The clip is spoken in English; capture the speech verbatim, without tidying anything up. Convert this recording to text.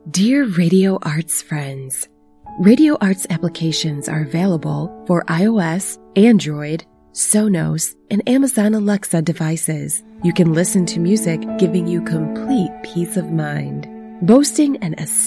Dear Radio Arts friends, Radio Arts applications are available for iOS, Android, Sonos, and Amazon Alexa devices. You can listen to music giving you complete peace of mind. Boasting an